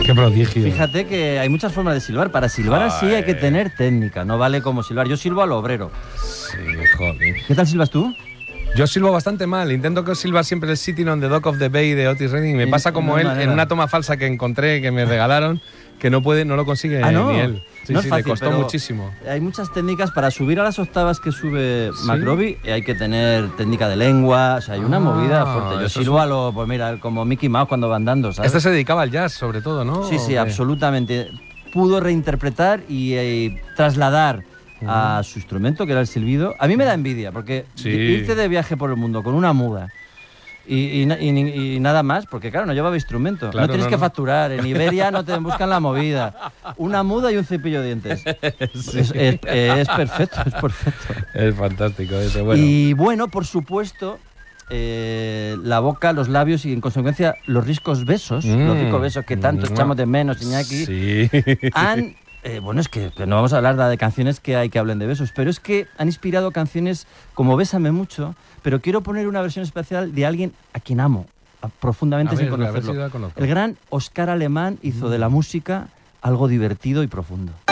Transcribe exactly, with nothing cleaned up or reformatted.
Qué prodigio. Fíjate que hay muchas formas de silbar. Para silbar Ay. así hay que tener técnica, no vale como silbar. Yo silbo al obrero. Sí, joder. ¿Qué tal silbas tú? Yo silbo bastante mal. Intento que silbar siempre el Sitting on the Dock of the Bay de Otis Redding. Me Sí, pasa como no hay él manera. en una toma falsa que encontré, que me regalaron, que no puede, no lo consigue Ah, ¿no? ni él. Sí, No es sí, fácil, le costó pero muchísimo. Hay muchas técnicas para subir a las octavas que sube ¿Sí? McRobbie. Hay que tener técnica de lengua, o sea, hay una Ah, movida fuerte. Yo eso silbo es- a lo, pues mira, como Mickey Mouse cuando va andando, ¿sabes? Este se dedicaba al jazz, sobre todo, ¿no? Sí, ¿O sí, qué? absolutamente. Pudo reinterpretar y eh, trasladar a su instrumento, que era el silbido. A mí me da envidia, porque Sí. de- irte de viaje por el mundo con una muda y, y na- y ni- y nada más, porque claro, no llevaba instrumento. Claro, no tienes no, que no. facturar. En Iberia no te buscan la movida. Una muda y un cepillo de dientes. Sí. Es, es- es perfecto, es perfecto. Es fantástico ese, bueno. Y bueno, por supuesto, eh, la boca, los labios y en consecuencia los ricos besos, Mm. los ricos besos que tanto Mua. echamos de menos, Iñaki, Sí. han... eh, bueno, es que, que no vamos a hablar de canciones que hay que hablen de besos, pero es que han inspirado canciones como Bésame mucho, pero quiero poner una versión especial de alguien a quien amo a- profundamente A sin ver, a ver si conocerlo. la conozco. El gran Oscar Alemán hizo de la música algo divertido y profundo.